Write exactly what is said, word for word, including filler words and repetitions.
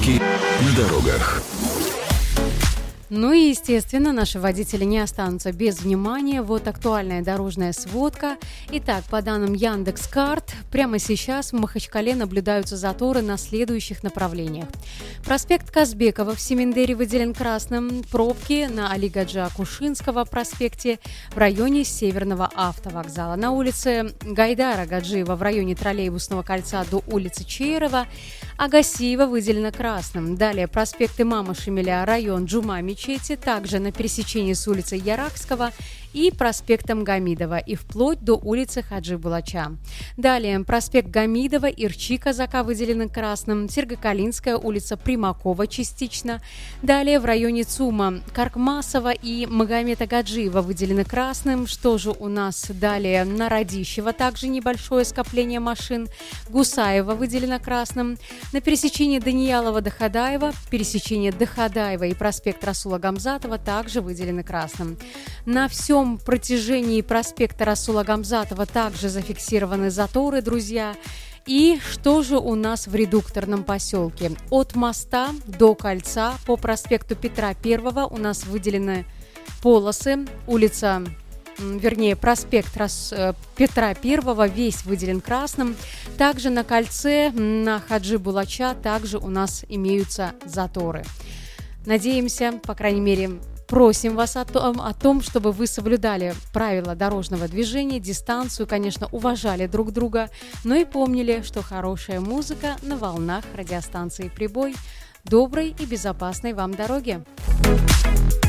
Пробки на дорогах. Ну и, естественно, наши водители не останутся без внимания. Вот актуальная дорожная сводка. Итак, по данным Яндекс.Карт, прямо сейчас в Махачкале наблюдаются заторы на следующих направлениях. Проспект Казбекова в Семендере выделен красным. Пробки на Али Гаджи Кушинского проспекте в районе Северного автовокзала. На улице Гайдара Гаджиева в районе Троллейбусного кольца до улицы Чейрова Агасиева выделена красным. Далее проспект Имама Шамиля, район Джума Мечети, также на пересечении с улицей Яракского и проспектом Гамидова и вплоть до улицы Хаджи Булача. Далее проспект Гамидова, Ирчи Казака выделены красным, Сергокалинская улица Примакова частично. Далее в районе ЦУМа Каркмасова и Магомета Гаджиева выделены красным. Что же у нас далее? На Радищева также небольшое скопление машин. Гусаева выделено красным. На пересечении Даниялова-Доходаева, пересечение Доходаева и проспект Расула Гамзатова также выделены красным. На всем протяжении проспекта Расула Гамзатова также зафиксированы заторы, друзья. И что же у нас в редукторном поселке? От моста до кольца по проспекту Петра Первого у нас выделены полосы. Улица, вернее, проспект Рас... Петра Первого весь выделен красным. Также на кольце на Хаджи Булача также у нас имеются заторы. Надеемся, по крайней мере, просим вас о том, о том, чтобы вы соблюдали правила дорожного движения, дистанцию, конечно, уважали друг друга, но и помнили, что хорошая музыка на волнах радиостанции «Прибой». Доброй и безопасной вам дороги!